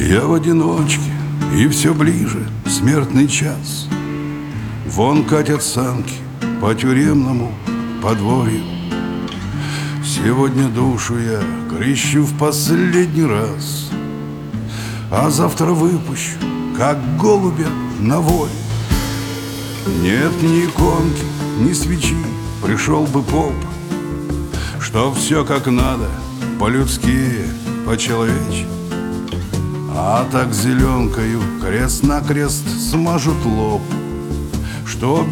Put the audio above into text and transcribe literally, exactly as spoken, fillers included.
Я в одиночке, и все ближе смертный час. Вон катят санки по тюремному подворью. Сегодня душу я крещу в последний раз, а завтра выпущу, как голубя на воле. Нет ни иконки, ни свечи, пришел бы поп, чтоб все как надо, по-людски, по-человече. А так зеленкою крест-накрест смажут лоб, чтоб